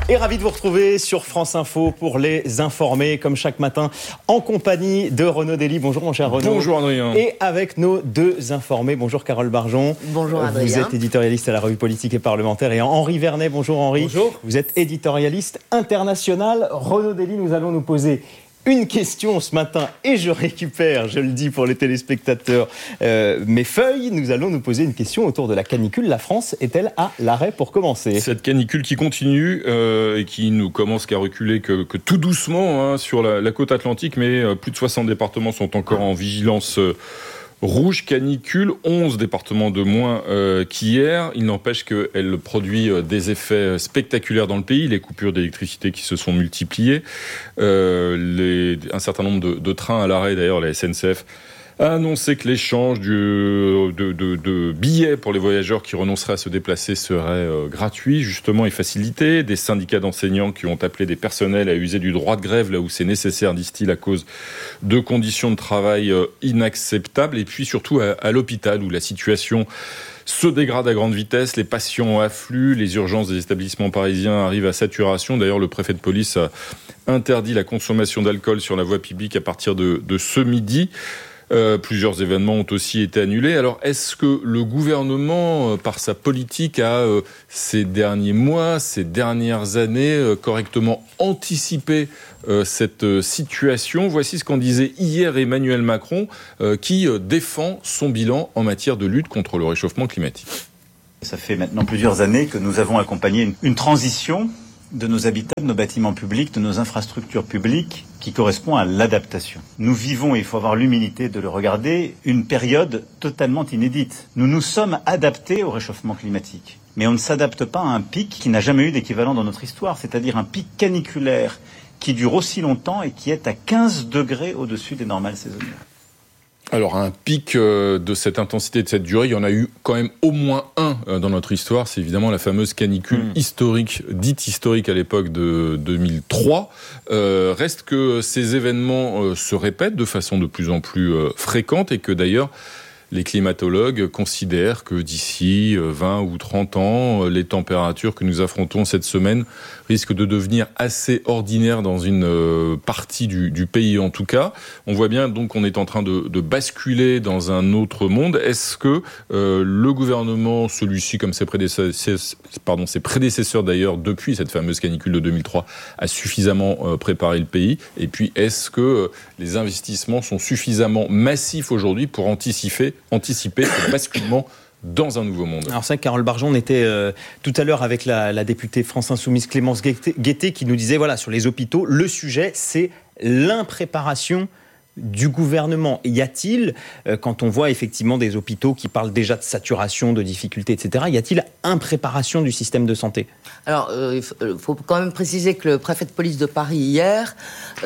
Et ravi de vous retrouver sur France Info pour les informer, comme chaque matin, en compagnie de Renaud Dely. Bonjour mon cher Renaud. Bonjour Adrien. Et avec nos deux informés. Bonjour Carole Barjon. Bonjour Adrien. Vous êtes éditorialiste à la revue Politique et Parlementaire. Et Henri Vernet. Bonjour Henri. Bonjour. Vous êtes éditorialiste international. Renaud Dely, nous allons nous poser une question ce matin, et je récupère, je le dis pour les téléspectateurs, mes feuilles. Nous allons nous poser une question autour de la canicule. La France est-elle à l'arrêt pour commencer ? Cette canicule qui continue et qui ne commence qu'à reculer que tout doucement sur la côte atlantique, mais plus de 60 départements sont encore en vigilance rouge canicule, 11 départements de moins qu'hier. Il n'empêche qu'elle produit des effets spectaculaires dans le pays. Les coupures d'électricité qui se sont multipliées. Un certain nombre de trains à l'arrêt, d'ailleurs, la SNCF a annoncé que l'échange de billets pour les voyageurs qui renonceraient à se déplacer serait gratuit, justement, et facilité. Des syndicats d'enseignants qui ont appelé des personnels à user du droit de grève là où c'est nécessaire, disent-ils, à cause de conditions de travail inacceptables. Et puis surtout à l'hôpital où la situation se dégrade à grande vitesse, les patients affluent, les urgences des établissements parisiens arrivent à saturation. D'ailleurs, le préfet de police a interdit la consommation d'alcool sur la voie publique à partir de ce midi. Plusieurs événements ont aussi été annulés. Alors, est-ce que le gouvernement, par sa politique, a, ces derniers mois, ces dernières années, correctement anticipé cette situation ? Voici ce qu'en disait hier Emmanuel Macron, qui défend son bilan en matière de lutte contre le réchauffement climatique. Ça fait maintenant plusieurs années que nous avons accompagné une transition de nos habitats, de nos bâtiments publics, de nos infrastructures publiques, qui correspond à l'adaptation. Nous vivons, et il faut avoir l'humilité de le regarder, une période totalement inédite. Nous nous sommes adaptés au réchauffement climatique. Mais on ne s'adapte pas à un pic qui n'a jamais eu d'équivalent dans notre histoire, c'est-à-dire un pic caniculaire qui dure aussi longtemps et qui est à 15 degrés au-dessus des normales saisonnières. Alors, un pic de cette intensité, de cette durée, il y en a eu quand même au moins un dans notre histoire. C'est évidemment la fameuse canicule historique, dite historique à l'époque de 2003. Reste que ces événements se répètent de façon de plus en plus fréquente et que d'ailleurs, les climatologues considèrent que d'ici 20 ou 30 ans, les températures que nous affrontons cette semaine risquent de devenir assez ordinaires dans une partie du pays en tout cas. On voit bien donc qu'on est en train de basculer dans un autre monde. Est-ce que le gouvernement, celui-ci comme ses prédécesseurs d'ailleurs depuis cette fameuse canicule de 2003, a suffisamment préparé le pays ? Et puis est-ce que les investissements sont suffisamment massifs aujourd'hui pour anticiper ce basculement dans un nouveau monde. Alors c'est vrai que Carole Barjon, on était tout à l'heure avec la députée France Insoumise Clémence Guettet qui nous disait, voilà, sur les hôpitaux, le sujet c'est l'impréparation du gouvernement. Y a-t-il, quand on voit effectivement des hôpitaux qui parlent déjà de saturation, de difficultés, etc., y a-t-il impréparation du système de santé ? Alors, il faut quand même préciser que le préfet de police de Paris, hier,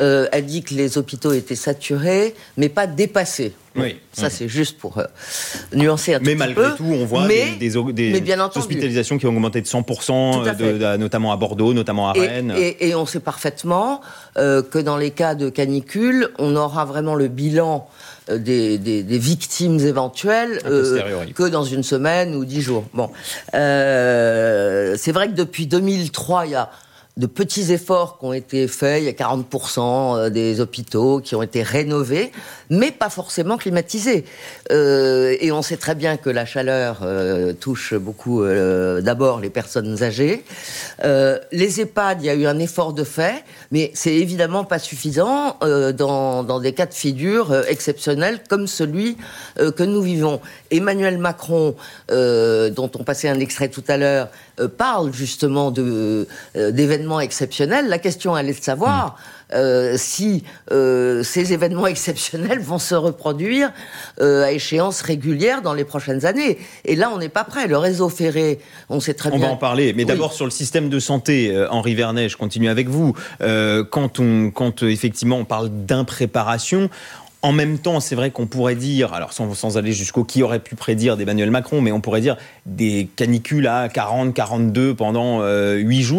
a dit que les hôpitaux étaient saturés, mais pas dépassés. Oui. Ça, c'est juste pour nuancer un tout petit peu. Mais malgré tout, on voit des hospitalisations qui ont augmenté de 100%, notamment à Bordeaux, notamment à Rennes. Et on sait parfaitement que dans les cas de canicule, on aura vraiment le bilan des victimes éventuelles que dans une semaine ou 10 jours. Bon, c'est vrai que depuis 2003, il y a de petits efforts qui ont été faits. Il y a 40% des hôpitaux qui ont été rénovés, mais pas forcément climatisés. Et on sait très bien que la chaleur touche beaucoup d'abord les personnes âgées. Les EHPAD, il y a eu un effort de fait, mais c'est évidemment pas suffisant dans des cas de figure exceptionnels comme celui que nous vivons. Emmanuel Macron, dont on passait un extrait tout à l'heure, parle justement d'événements exceptionnels. La question, elle est de savoir si ces événements exceptionnels vont se reproduire à échéance régulière dans les prochaines années. Et là, on n'est pas prêt. Le réseau ferré, on sait très bien... On va en parler. Mais d'abord, sur le système de santé, Henri Vernet, je continue avec vous. Quand effectivement on parle d'impréparation... En même temps, c'est vrai qu'on pourrait dire, alors sans aller jusqu'au qui aurait pu prédire d'Emmanuel Macron, mais on pourrait dire des canicules à 40, 42 pendant 8 jours,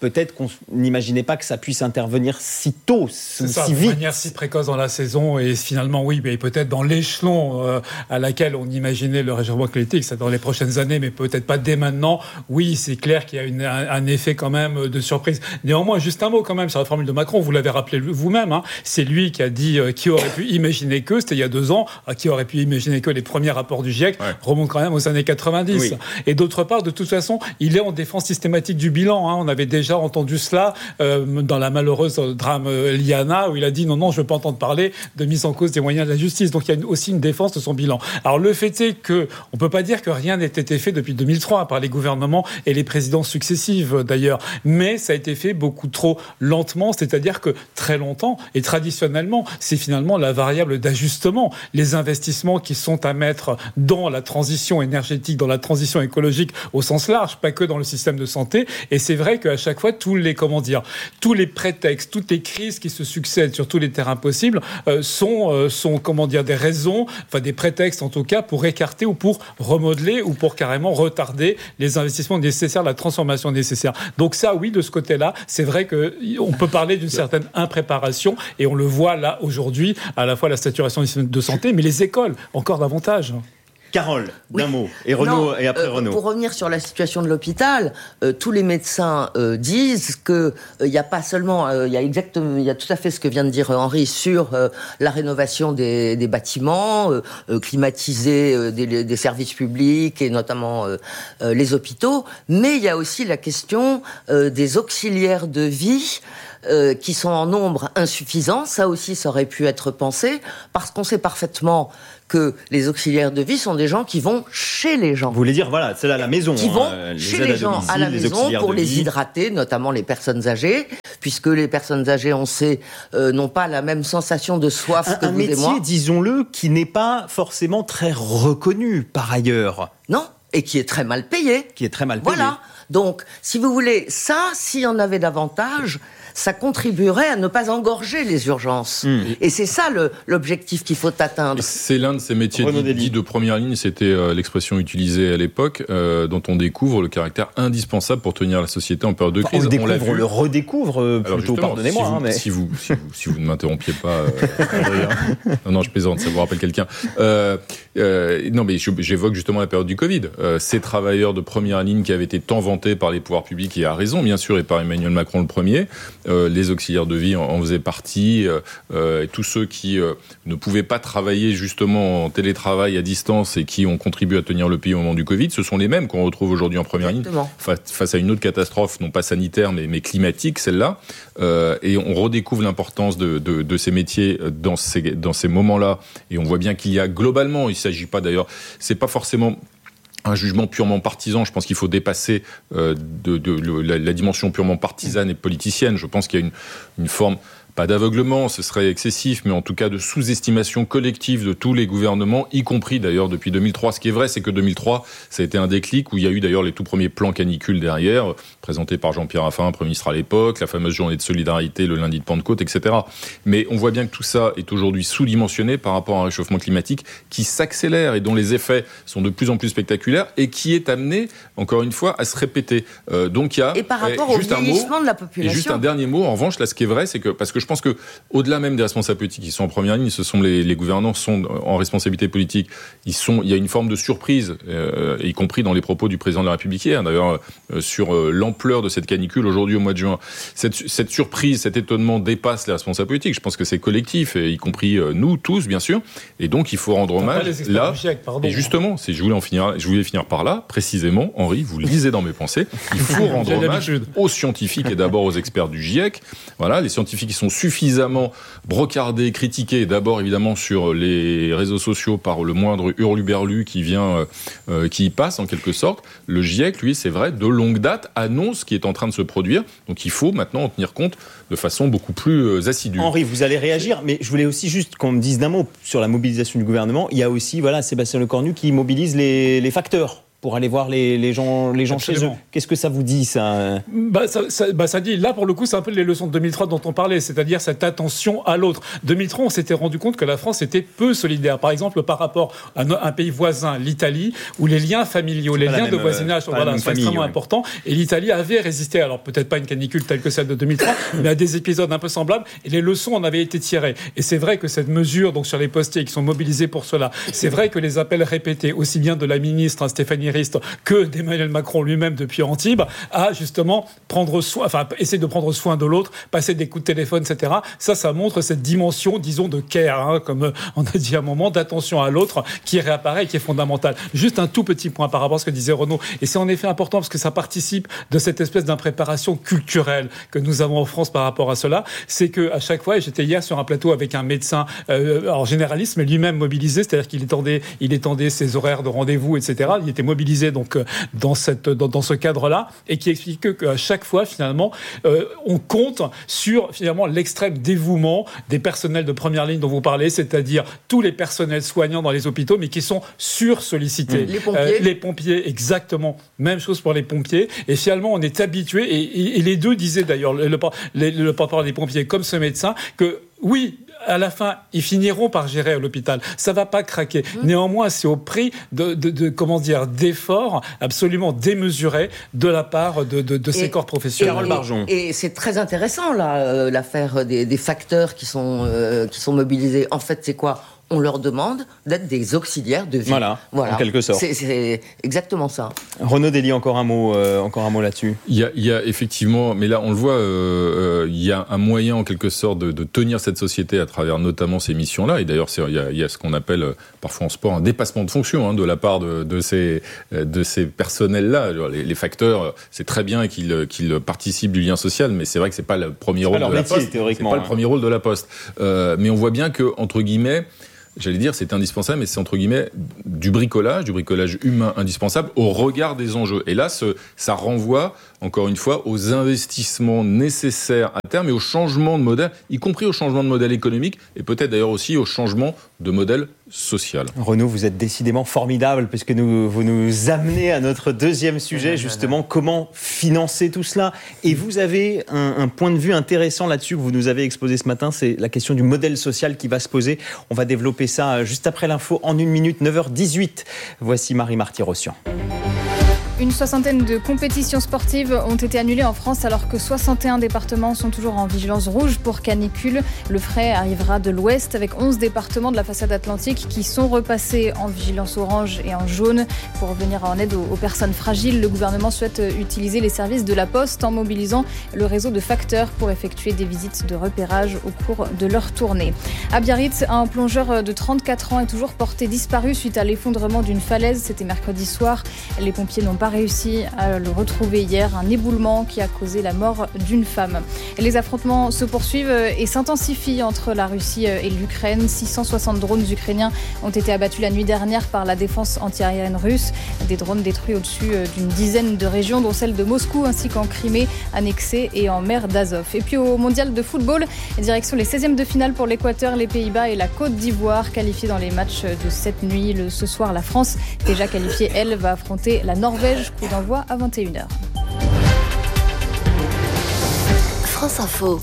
peut-être qu'on n'imaginait pas que ça puisse intervenir si tôt, si vite. De manière si précoce dans la saison, et finalement, oui, mais peut-être dans l'échelon à laquelle on imaginait le réchauffement climatique, c'est dans les prochaines années, mais peut-être pas dès maintenant. Oui, c'est clair qu'il y a un effet quand même de surprise. Néanmoins, juste un mot quand même sur la formule de Macron, vous l'avez rappelé vous-même, hein, c'est lui qui a dit qui aurait pu imaginer que, c'était il y a 2 ans, qui aurait pu imaginer que les premiers rapports du GIEC remontent quand même aux années 90. Oui. Et d'autre part, de toute façon, il est en défense systématique du bilan. Hein. On avait déjà entendu cela dans la malheureuse drame Liana, où il a dit non, je ne veux pas entendre parler de mise en cause des moyens de la justice. Donc il y a aussi une défense de son bilan. Alors le fait est qu'on ne peut pas dire que rien n'ait été fait depuis 2003 par les gouvernements et les présidences successives d'ailleurs, mais ça a été fait beaucoup trop lentement, c'est-à-dire que très longtemps, et traditionnellement, c'est finalement la variable d'ajustement. Les investissements qui sont à mettre dans la transition énergétique, dans la transition écologique au sens large, pas que dans le système de santé. Et c'est vrai qu'à chaque fois, tous les prétextes, toutes les crises qui se succèdent sur tous les terrains possibles sont des raisons, enfin des prétextes en tout cas, pour écarter ou pour remodeler ou pour carrément retarder les investissements nécessaires, la transformation nécessaire. Donc ça, oui, de ce côté-là, c'est vrai qu'on peut parler d'une certaine impréparation et on le voit là aujourd'hui, à la fois la saturation des systèmes de santé, mais les écoles, encore davantage. Carole, d'un mot, et Renaud, et après Renaud. Pour revenir sur la situation de l'hôpital, tous les médecins disent que il y a pas seulement, il y a tout à fait ce que vient de dire Henri sur la rénovation des bâtiments, climatiser des services publics et notamment les hôpitaux, mais il y a aussi la question des auxiliaires de vie. Qui sont en nombre insuffisant, ça aussi ça aurait pu être pensé, parce qu'on sait parfaitement que les auxiliaires de vie sont des gens qui vont chez les gens. Vous voulez dire, voilà, c'est là la maison. Qui vont chez les gens à la maison pour les hydrater, notamment les personnes âgées, puisque les personnes âgées, on sait, n'ont pas la même sensation de soif que vous et moi. Un métier, disons-le, qui n'est pas forcément très reconnu par ailleurs. Non, et qui est très mal payé. Voilà. Donc, si vous voulez, ça, s'il y en avait davantage, ça contribuerait à ne pas engorger les urgences. Et c'est ça l'objectif qu'il faut atteindre. C'est l'un de ces métiers dits de première ligne, c'était l'expression utilisée à l'époque, dont on découvre le caractère indispensable pour tenir la société en période de crise. On le redécouvre plutôt, pardonnez-moi. Si vous ne m'interrompiez pas, Adrien. Non, je plaisante, ça vous rappelle quelqu'un. Non, mais j'évoque justement la période du Covid. Ces travailleurs de première ligne qui avaient été tant vantés par les pouvoirs publics, et à raison, bien sûr, et par Emmanuel Macron le premier, les auxiliaires de vie en faisaient partie, et tous ceux qui ne pouvaient pas travailler justement en télétravail à distance et qui ont contribué à tenir le pays au moment du Covid, ce sont les mêmes qu'on retrouve aujourd'hui en première ligne face à une autre catastrophe, non pas sanitaire mais climatique, celle-là, et on redécouvre l'importance de ces métiers dans ces moments-là, et on voit bien qu'il y a globalement, il ne s'agit pas d'ailleurs, c'est pas forcément un jugement purement partisan. Je pense qu'il faut dépasser la dimension purement partisane et politicienne. Je pense qu'il y a une forme, pas d'aveuglement, ce serait excessif, mais en tout cas de sous-estimation collective de tous les gouvernements, y compris d'ailleurs depuis 2003. Ce qui est vrai, c'est que 2003, ça a été un déclic où il y a eu d'ailleurs les tout premiers plans canicules derrière, présentés par Jean-Pierre Raffarin, Premier ministre à l'époque, la fameuse journée de solidarité, le lundi de Pentecôte, etc. Mais on voit bien que tout ça est aujourd'hui sous-dimensionné par rapport à un réchauffement climatique qui s'accélère et dont les effets sont de plus en plus spectaculaires et qui est amené, encore une fois, à se répéter. Donc il y a et par rapport au vieillissement de la population. Et juste un dernier mot, en revanche, là, ce qui est vrai, c'est que, parce que je pense que, au-delà même des responsables politiques qui sont en première ligne, ce sont les gouvernants sont en responsabilité politique. Il y a une forme de surprise, y compris dans les propos du président de la République hier, d'ailleurs, sur l'ampleur de cette canicule aujourd'hui au mois de juin. Cette surprise, cet étonnement dépasse les responsables politiques. Je pense que c'est collectif, y compris nous tous, bien sûr. Et donc, il faut rendre hommage là. Et justement, je voulais finir par là, précisément, Henri, vous lisez dans mes pensées. Il faut rendre hommage aux scientifiques et d'abord aux experts du GIEC. Voilà, les scientifiques qui sont suffisamment brocardés, critiqués, d'abord évidemment sur les réseaux sociaux par le moindre hurluberlu qui y passe en quelque sorte. Le GIEC, lui, c'est vrai, de longue date, annonce ce qui est en train de se produire. Donc il faut maintenant en tenir compte de façon beaucoup plus assidue. Henri, vous allez réagir, mais je voulais aussi juste qu'on me dise d'un mot sur la mobilisation du gouvernement. Il y a aussi, Sébastien Lecornu qui mobilise les facteurs pour aller voir les gens chez eux. Qu'est-ce que ça vous dit, ça ? Ça dit, là, pour le coup, c'est un peu les leçons de 2003 dont on parlait, c'est-à-dire cette attention à l'autre. 2003, on s'était rendu compte que la France était peu solidaire. Par exemple, par rapport à un pays voisin, l'Italie, où les liens familiaux, les liens de voisinage sont extrêmement importants. Et l'Italie avait résisté, alors peut-être pas une canicule telle que celle de 2003, mais à des épisodes un peu semblables. Et les leçons en avaient été tirées. Et c'est vrai que cette mesure, donc sur les postiers qui sont mobilisés pour cela, c'est vrai que les appels répétés, aussi bien de la ministre Stéphanie Rist que d'Emmanuel Macron lui-même depuis Antibes, à justement essayer de prendre soin de l'autre, passer des coups de téléphone, etc. Ça montre cette dimension, disons, de care, comme on a dit à un moment, d'attention à l'autre, qui réapparaît et qui est fondamentale. Juste un tout petit point par rapport à ce que disait Renaud. Et c'est en effet important parce que ça participe de cette espèce d'impréparation culturelle que nous avons en France par rapport à cela. C'est que à chaque fois, et j'étais hier sur un plateau avec un médecin, en généraliste, mais lui-même mobilisé, c'est-à-dire qu'il étendait ses horaires de rendez-vous, etc. Il était mobilisé donc dans ce cadre-là, et qui explique qu'à chaque fois, finalement, on compte sur finalement l'extrême dévouement des personnels de première ligne dont vous parlez, c'est-à-dire tous les personnels soignants dans les hôpitaux, mais qui sont sursollicités. Les pompiers, exactement. Même chose pour les pompiers. Et finalement, on est habitué, et les deux disaient d'ailleurs, le porte-parole des pompiers comme ce médecin, que oui, à la fin, ils finiront par gérer à l'hôpital. Ça va pas craquer. Néanmoins, c'est au prix d'efforts absolument démesurés de la part de ces corps professionnels. Et c'est très intéressant, là, l'affaire des facteurs qui sont mobilisés. En fait, c'est quoi ? On leur demande d'être des auxiliaires de vie. Voilà, en quelque sorte. C'est exactement ça. Renaud Dely, encore un mot là-dessus. Il y a effectivement, mais là on le voit, il y a un moyen en quelque sorte de tenir cette société à travers notamment ces missions-là. Et d'ailleurs, il y a ce qu'on appelle parfois en sport un dépassement de fonction de la part de ces personnels-là. Les facteurs, c'est très bien qu'ils participent du lien social, mais c'est vrai que c'est pas le premier rôle de la Poste. C'est pas le premier rôle de la Poste. Mais on voit bien que, entre guillemets, j'allais dire, c'est indispensable, mais c'est entre guillemets du bricolage humain indispensable au regard des enjeux. Et là, ça renvoie, encore une fois, aux investissements nécessaires à terme et au changement de modèle, y compris au changement de modèle économique et peut-être d'ailleurs aussi au changement de modèle social. Renaud, vous êtes décidément formidable puisque vous nous amenez à notre deuxième sujet, justement, comment financer tout cela. Et vous avez un point de vue intéressant là-dessus que vous nous avez exposé ce matin, c'est la question du modèle social qui va se poser. On va développer ça juste après l'info en 1 minute, 9h18. Voici Marie Marty-Rossian. Une soixantaine de compétitions sportives ont été annulées en France alors que 61 départements sont toujours en vigilance rouge pour canicule. Le frais arrivera de l'ouest avec 11 départements de la façade atlantique qui sont repassés en vigilance orange et en jaune. Pour venir en aide aux personnes fragiles, le gouvernement souhaite utiliser les services de la Poste en mobilisant le réseau de facteurs pour effectuer des visites de repérage au cours de leur tournée. À Biarritz, un plongeur de 34 ans est toujours porté disparu suite à l'effondrement d'une falaise. C'était mercredi soir. Les pompiers n'ont pas réussi à le retrouver hier, un éboulement qui a causé la mort d'une femme. Les affrontements se poursuivent et s'intensifient entre la Russie et l'Ukraine. 660 drones ukrainiens ont été abattus la nuit dernière par la défense antiaérienne russe. Des drones détruits au-dessus d'une dizaine de régions, dont celle de Moscou, ainsi qu'en Crimée, annexée, et en mer d'Azov. Et puis au mondial de football, direction les 16e de finale pour l'Équateur, les Pays-Bas et la Côte d'Ivoire, qualifiés dans les matchs de cette nuit. Ce soir, la France, déjà qualifiée, elle, va affronter la Norvège. Coup d'envoi à 21h. France Info.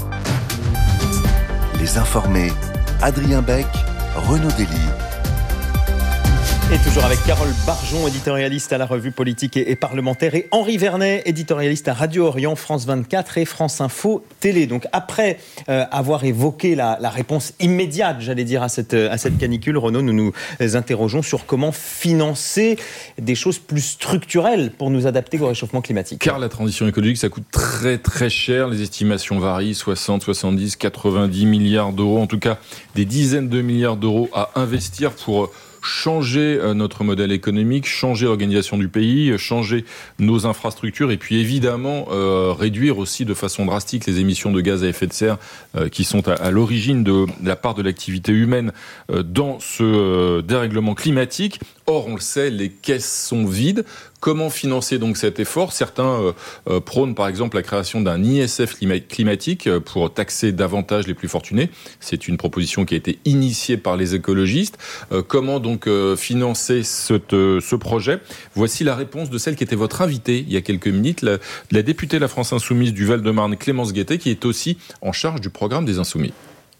Les informés, Adrien Beck, Renaud Dely. Et toujours avec Carole Barjon, éditorialiste à la revue politique et parlementaire, et Henri Vernet, éditorialiste à Radio Orient, France 24 et France Info Télé. Donc après avoir évoqué la réponse immédiate, j'allais dire, à cette canicule, Renaud, nous nous interrogeons sur comment financer des choses plus structurelles pour nous adapter au réchauffement climatique. Car la transition écologique, ça coûte très très cher. Les estimations varient, 60, 70, 90 milliards d'euros. En tout cas, des dizaines de milliards d'euros à investir pour changer notre modèle économique, changer l'organisation du pays, changer nos infrastructures et puis évidemment réduire aussi de façon drastique les émissions de gaz à effet de serre qui sont à l'origine de la part de l'activité humaine dans ce dérèglement climatique. Or, on le sait, les caisses sont vides. Comment financer donc cet effort ? Certains prônent par exemple la création d'un ISF climatique pour taxer davantage les plus fortunés. C'est une proposition qui a été initiée par les écologistes. Comment donc financer ce projet ? Voici la réponse de celle qui était votre invitée il y a quelques minutes, la députée de la France Insoumise du Val-de-Marne, Clémence Guettet, qui est aussi en charge du programme des Insoumis.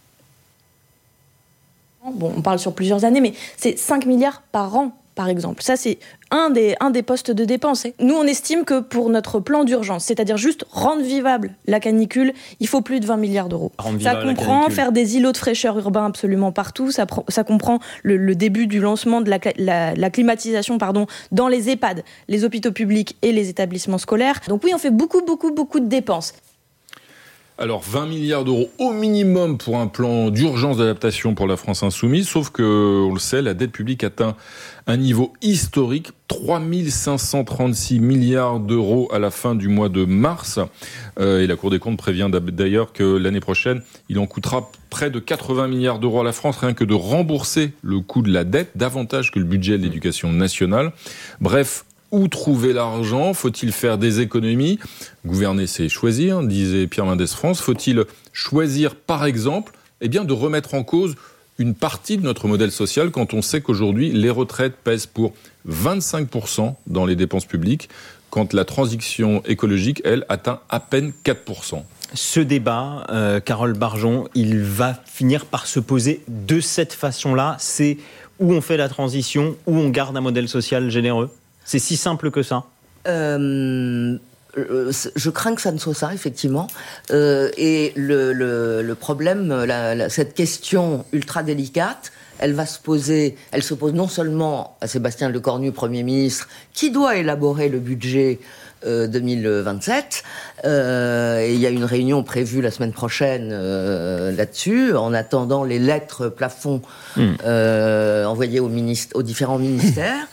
Bon, on parle sur plusieurs années, mais c'est 5 milliards par an, par exemple. Ça, c'est un des postes de dépenses. Nous, on estime que pour notre plan d'urgence, c'est-à-dire juste rendre vivable la canicule, il faut plus de 20 milliards d'euros. Ça comprend faire des îlots de fraîcheur urbains absolument partout. Ça comprend le début du lancement de la climatisation dans les EHPAD, les hôpitaux publics et les établissements scolaires. Donc oui, on fait beaucoup de dépenses. Alors 20 milliards d'euros au minimum pour un plan d'urgence d'adaptation pour la France Insoumise, sauf que, on le sait, la dette publique atteint un niveau historique, 3 536 milliards d'euros à la fin du mois de mars. Et la Cour des comptes prévient d'ailleurs que l'année prochaine, il en coûtera près de 80 milliards d'euros à la France, rien que de rembourser le coût de la dette, davantage que le budget de l'éducation nationale. Bref, où trouver l'argent ? Faut-il faire des économies ? Gouverner, c'est choisir, disait Pierre Mendès France. Faut-il choisir, par exemple, de remettre en cause une partie de notre modèle social quand on sait qu'aujourd'hui, les retraites pèsent pour 25% dans les dépenses publiques, quand la transition écologique, elle, atteint à peine 4%. Ce débat, Carole Barjon, il va finir par se poser de cette façon-là. C'est où on fait la transition, où on garde un modèle social généreux ? C'est si simple que ça ? Je crains que ça ne soit ça, effectivement. Et le problème, cette question ultra délicate, elle se pose non seulement à Sébastien Lecornu, Premier ministre, qui doit élaborer le budget 2027. Il y a une réunion prévue la semaine prochaine là-dessus, en attendant les lettres plafonds envoyées aux différents ministères.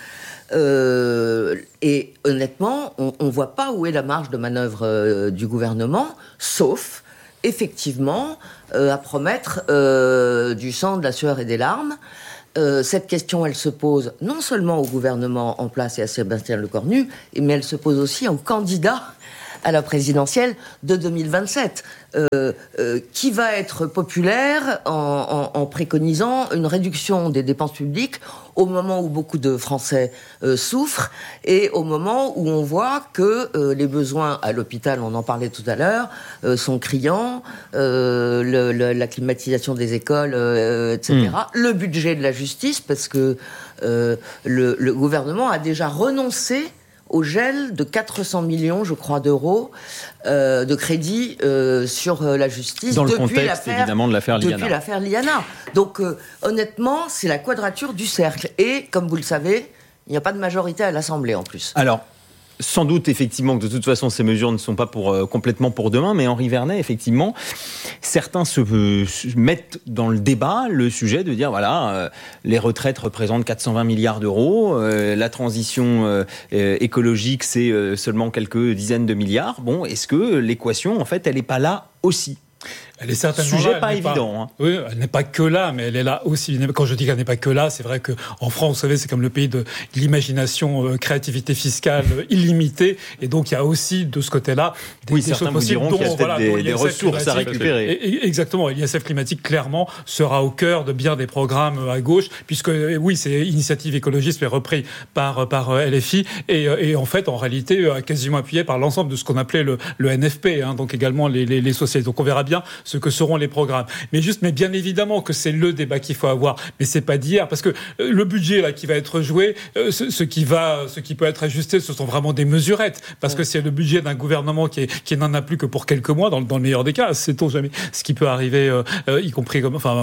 Et honnêtement, on ne voit pas où est la marge de manœuvre du gouvernement, sauf, effectivement, à promettre du sang, de la sueur et des larmes. Cette question, elle se pose non seulement au gouvernement en place et à Sébastien Lecornu, mais elle se pose aussi aux candidats à la présidentielle de 2027. Qui va être populaire en préconisant une réduction des dépenses publiques au moment où beaucoup de Français souffrent et au moment où on voit que les besoins à l'hôpital, on en parlait tout à l'heure, sont criants, la climatisation des écoles, etc. Le budget de la justice, parce que le gouvernement a déjà renoncé au gel de 400 millions, je crois, d'euros de crédits sur la justice. Dans le contexte, évidemment, de l'affaire Liana. Depuis l'affaire Liana. Donc, honnêtement, c'est la quadrature du cercle. Et, comme vous le savez, il n'y a pas de majorité à l'Assemblée, en plus. Alors, sans doute, effectivement, que de toute façon, ces mesures ne sont pas complètement pour demain, mais Henri Vernet, effectivement, certains se mettent dans le débat le sujet de dire, voilà, les retraites représentent 420 milliards d'euros, la transition écologique, c'est seulement quelques dizaines de milliards. Bon, est-ce que l'équation, en fait, elle n'est pas là aussi ? Elle est certainement sujet là, pas évident. Oui, elle n'est pas que là, mais elle est là aussi. Quand je dis qu'elle n'est pas que là, c'est vrai qu'en France, vous savez, c'est comme le pays de l'imagination, créativité fiscale illimitée. Et donc, il y a aussi, de ce côté-là, des choses possibles, dont il y a des ressources à récupérer. Exactement. Et l'ISF climatique, clairement, sera au cœur de bien des programmes à gauche, puisque, oui, c'est Initiative écologiste, mais repris par LFI. Et en fait, en réalité, quasiment appuyé par l'ensemble de ce qu'on appelait le NFP, donc également les socialistes. Donc, on verra bien ce que seront les programmes. Mais bien évidemment que c'est le débat qu'il faut avoir. Mais c'est pas d'hier, parce que le budget là qui va être joué, ce qui peut être ajusté, ce sont vraiment des mesurettes, parce que c'est le budget d'un gouvernement qui n'en a plus que pour quelques mois, dans le meilleur des cas. Sait-on jamais ce qui peut arriver, y compris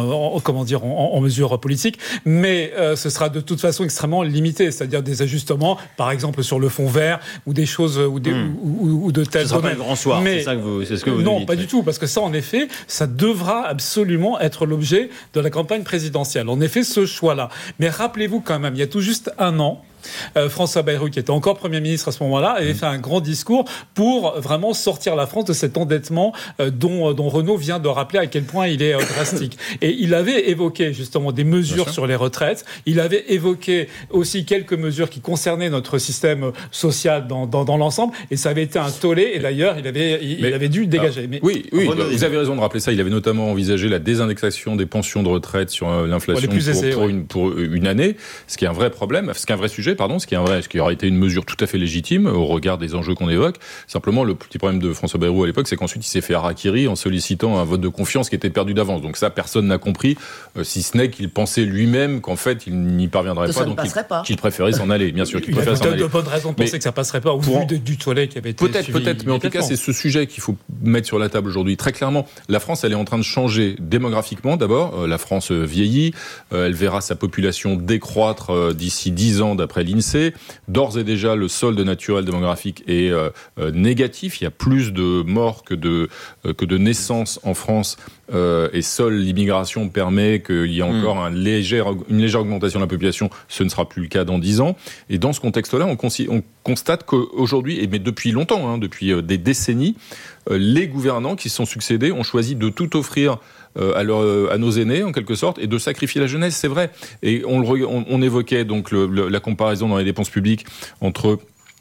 en mesure politique. Mais ce sera de toute façon extrêmement limité, c'est-à-dire des ajustements, par exemple sur le fonds vert ou des choses ou de tels domaines. Ce sera pas le grand soir. Mais c'est ce que vous non, dites. pas du tout, parce que ça, en effet, ça devra absolument être l'objet de la campagne présidentielle. En effet, ce choix-là. Mais rappelez-vous quand même, il y a tout juste un an, François Bayrou, qui était encore Premier ministre à ce moment-là, avait fait un grand discours pour vraiment sortir la France de cet endettement dont Renaud vient de rappeler à quel point il est drastique. Et il avait évoqué justement des mesures sur les retraites. Il avait évoqué aussi quelques mesures qui concernaient notre système social dans l'ensemble. Et ça avait été un tollé. Et d'ailleurs, il avait dû dégager. Oui, vous avez raison de rappeler ça. Il avait notamment envisagé la désindexation des pensions de retraite sur l'inflation pour une année, ce qui est un vrai problème, ce qui est un vrai sujet, ce qui aurait été une mesure tout à fait légitime au regard des enjeux qu'on évoque. Simplement, le petit problème de François Bayrou à l'époque, c'est qu'ensuite il s'est fait harakiri en sollicitant un vote de confiance qui était perdu d'avance. Donc ça, personne n'a compris, si ce n'est qu'il pensait lui-même qu'en fait, il n'y parviendrait pas, donc qu'il préférait s'en aller. Bien sûr, qu'il préférait s'en aller. Il y a de bonnes raisons de penser que ça passerait pas au vu du tollé qui avait été suivi. Peut-être, mais en tout cas, c'est ce sujet qu'il faut mettre sur la table aujourd'hui. Très clairement, la France, elle est en train de changer démographiquement. D'abord, la France vieillit, elle verra sa population décroître d'ici 10 ans d'après l'INSEE. D'ores et déjà, le solde naturel démographique est négatif. Il y a plus de morts que de naissances en France. Et seule l'immigration permet qu'il y ait encore une légère augmentation de la population. Ce ne sera plus le cas dans 10 ans. Et dans ce contexte-là, on constate qu'aujourd'hui, mais depuis longtemps, depuis des décennies, les gouvernants qui se sont succédés ont choisi de tout offrir à nos aînés, en quelque sorte, et de sacrifier la jeunesse, c'est vrai. Et on évoquait donc la comparaison dans les dépenses publiques entre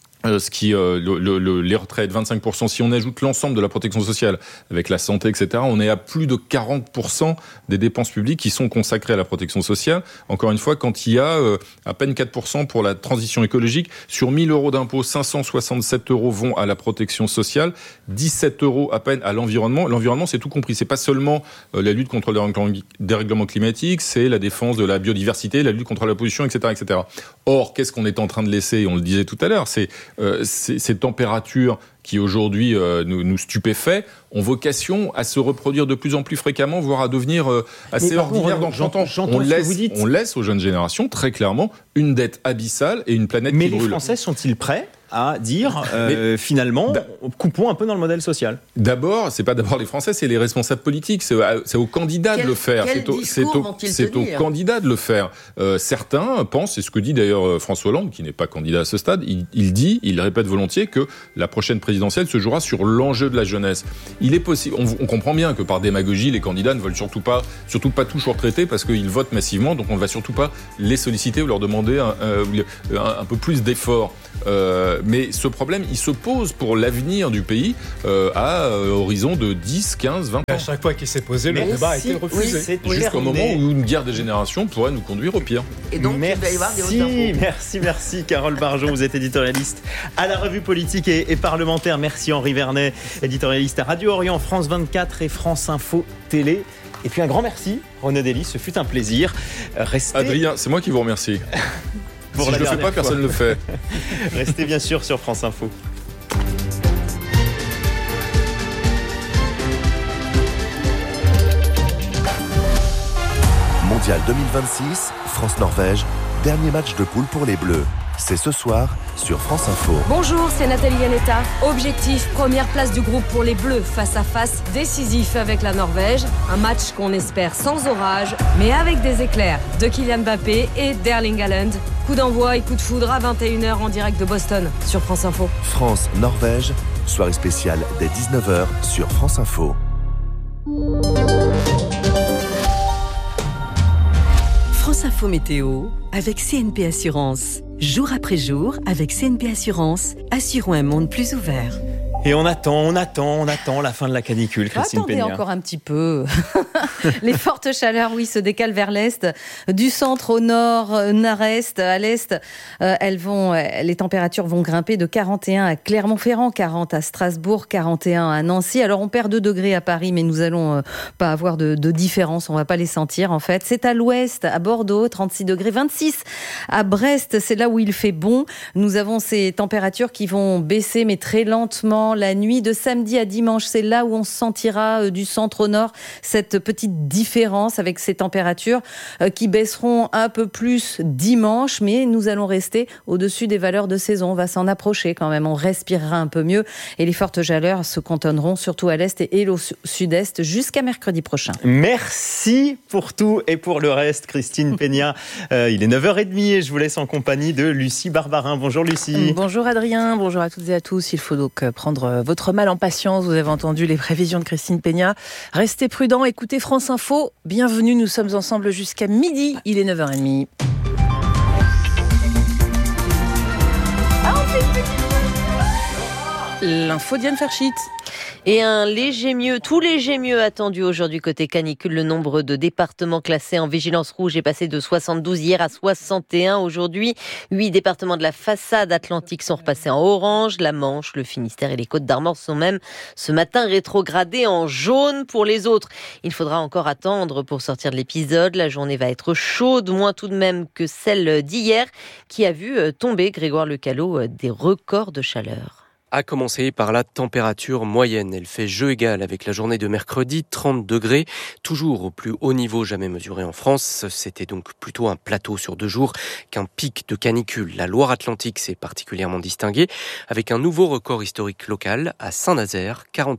les retraites, 25%, si on ajoute l'ensemble de la protection sociale, avec la santé, etc., on est à plus de 40% des dépenses publiques qui sont consacrées à la protection sociale. Encore une fois, quand il y a à peine 4% pour la transition écologique, sur 1 000 euros d'impôts, 567 euros vont à la protection sociale, 17 euros à peine à l'environnement. L'environnement, c'est tout compris. C'est pas seulement la lutte contre le dérèglement climatique, c'est la défense de la biodiversité, la lutte contre la pollution, etc., etc. Or, qu'est-ce qu'on est en train de laisser ? On le disait tout à l'heure, c'est ces températures qui aujourd'hui nous stupéfait, ont vocation à se reproduire de plus en plus fréquemment, voire à devenir assez ordinaire dans 30 ans. On laisse aux jeunes générations, très clairement, une dette abyssale et une planète qui brûle. Mais les Français sont-ils prêts à dire, finalement, coupons un peu dans le modèle social? D'abord, c'est pas d'abord les Français, c'est les responsables politiques. C'est aux candidats de le faire. C'est aux candidats de le faire. Certains pensent, c'est ce que dit d'ailleurs François Hollande, qui n'est pas candidat à ce stade, il répète volontiers que la prochaine présidentielle se jouera sur l'enjeu de la jeunesse. Il est possible, on comprend bien que par démagogie, les candidats ne veulent surtout pas toucher aux retraités parce qu'ils votent massivement, donc on ne va surtout pas les solliciter ou leur demander un peu plus d'efforts. Mais ce problème, il se pose pour l'avenir du pays à horizon de 10, 15, 20 ans. À chaque fois qu'il s'est posé, le débat a été refusé. Jusqu'au moment où une guerre des générations pourrait nous conduire au pire. Et donc, il va y avoir des hautes impôts. Merci Carole Barjon, vous êtes éditorialiste à la Revue Politique et Parlementaire. Merci Henri Vernet, éditorialiste à Radio Orient, France 24 et France Info Télé. Et puis un grand merci, Renaud Delis, ce fut un plaisir. Adrien, c'est moi qui vous remercie. Si je ne le fais pas, personne ne le fait. Restez bien sûr sur France Info. Mondial 2026, France-Norvège, dernier match de poule pour les Bleus. C'est ce soir sur France Info. Bonjour, c'est Nathalie Yanetta. Objectif, première place du groupe pour les Bleus, face à face décisif avec la Norvège. Un match qu'on espère sans orage, mais avec des éclairs de Kylian Mbappé et d'Erling Haaland. Coup d'envoi et coup de foudre à 21h en direct de Boston sur France Info. France-Norvège, soirée spéciale dès 19h sur France Info. France Info Météo avec CNP Assurance. Jour après jour, avec CNP Assurance, assurons un monde plus ouvert. Et on attend la fin de la canicule, Christine Peña. Attendez encore un petit peu. Les fortes chaleurs, oui, se décalent vers l'est, du centre au nord, nord-est, à l'est. Les températures vont grimper de 41 à Clermont-Ferrand, 40 à Strasbourg, 41 à Nancy. Alors on perd 2 degrés à Paris, mais nous allons pas avoir de différence, on va pas les sentir en fait. C'est à l'ouest, à Bordeaux, 36 degrés, 26 à Brest, c'est là où il fait bon. Nous avons ces températures qui vont baisser, mais très lentement. la nuit de samedi à dimanche. C'est là où on sentira du centre au nord cette petite différence avec ces températures qui baisseront un peu plus dimanche, mais nous allons rester au-dessus des valeurs de saison. On va s'en approcher quand même, on respirera un peu mieux et les fortes chaleurs se cantonneront surtout à l'est et au sud-est jusqu'à mercredi prochain. Merci pour tout et pour le reste, Christine Peña. Il est 9h30 et je vous laisse en compagnie de Lucie Barbarin. Bonjour Lucie. Bonjour Adrien, bonjour à toutes et à tous. Il faut donc prendre votre mal en patience. Vous avez entendu les prévisions de Christine Peña. Restez prudents, écoutez France Info. Bienvenue, nous sommes ensemble jusqu'à midi. Il est 9h30. L'info Diane Ferchit. Et un léger mieux, tout léger mieux attendu aujourd'hui côté canicule. Le nombre de départements classés en vigilance rouge est passé de 72 hier à 61 aujourd'hui. 8 départements de la façade atlantique sont repassés en orange. La Manche, le Finistère et les Côtes-d'Armor sont même ce matin rétrogradés en jaune. Pour les autres, il faudra encore attendre pour sortir de l'épisode. La journée va être chaude, moins tout de même que celle d'hier qui a vu tomber, Grégoire Lecalot, des records de chaleur. À commencer par la température moyenne. Elle fait jeu égal avec la journée de mercredi, 30 degrés, toujours au plus haut niveau jamais mesuré en France. C'était donc plutôt un plateau sur 2 jours qu'un pic de canicule. La Loire-Atlantique s'est particulièrement distinguée avec un nouveau record historique local à Saint-Nazaire,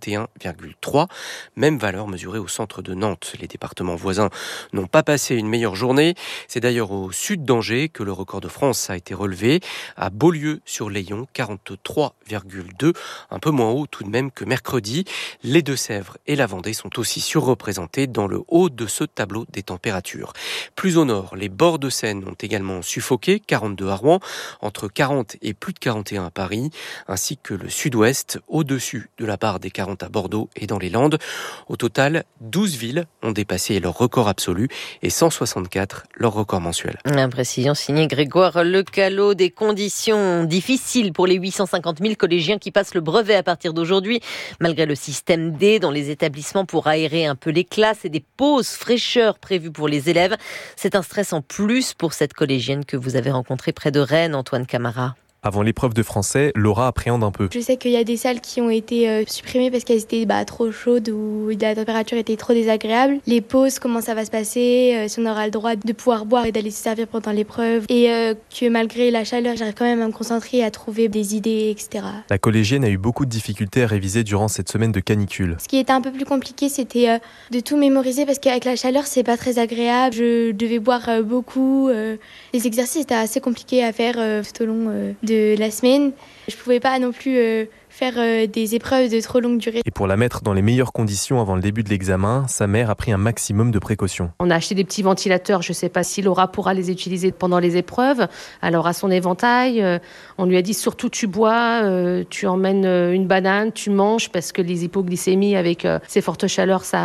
41,3. Même valeur mesurée au centre de Nantes. Les départements voisins n'ont pas passé une meilleure journée. C'est d'ailleurs au sud d'Angers que le record de France a été relevé. À Beaulieu-sur-Layon, 43,2. Un peu moins haut tout de même que mercredi. Les Deux-Sèvres et la Vendée sont aussi surreprésentés dans le haut de ce tableau des températures. Plus au nord, les bords de Seine ont également suffoqué, 42 à Rouen, entre 40 et plus de 41 à Paris, ainsi que le sud-ouest, au-dessus de la barre des 40 à Bordeaux et dans les Landes. Au total, 12 villes ont dépassé leur record absolu et 164 leur record mensuel. Imprécision signée Grégoire Lecalot. Des conditions difficiles pour les 850 000 collégiens qui passent le brevet à partir d'aujourd'hui, malgré le système D dans les établissements pour aérer un peu les classes et des pauses fraîcheur prévues pour les élèves. C'est un stress en plus pour cette collégienne que vous avez rencontrée près de Rennes, Antoine Camara. Avant l'épreuve de français, Laura appréhende un peu. Je sais qu'il y a des salles qui ont été supprimées parce qu'elles étaient trop chaudes ou la température était trop désagréable. Les pauses, comment ça va se passer, si on aura le droit de pouvoir boire et d'aller se servir pendant l'épreuve. Et que malgré la chaleur, j'arrive quand même à me concentrer, à trouver des idées, etc. La collégienne a eu beaucoup de difficultés à réviser durant cette semaine de canicule. Ce qui était un peu plus compliqué, c'était de tout mémoriser parce qu'avec la chaleur, c'est pas très agréable. Je devais boire beaucoup. Les exercices étaient assez compliqués à faire tout au long de la semaine. Je pouvais pas non plus faire des épreuves de trop longue durée. Et pour la mettre dans les meilleures conditions avant le début de l'examen, sa mère a pris un maximum de précautions. On a acheté des petits ventilateurs, je ne sais pas si Laura pourra les utiliser pendant les épreuves. Alors à son éventail, on lui a dit surtout tu bois, tu emmènes une banane, tu manges parce que les hypoglycémies avec ces fortes chaleurs, ça